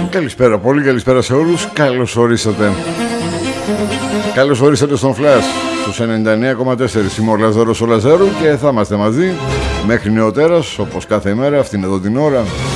Καλησπέρα, πολύ καλησπέρα σε όλους. Καλώς ορίσατε. Καλώς ορίσατε στον Flash στους 99,4. Είμαι ο Λαζάρος ο Λαζάρου και θα είμαστε μαζί μέχρι νεοτέρας, όπως κάθε ημέρα αυτήν εδώ την ώρα.